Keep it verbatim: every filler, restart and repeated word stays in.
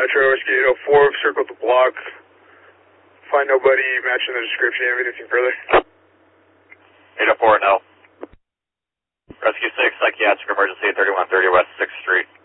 Metro, Whiskey eight oh four, circled the block. Find nobody matching the description. Anything further? eight oh four, no. Rescue six, psychiatric emergency, thirty-one thirty West sixth Street.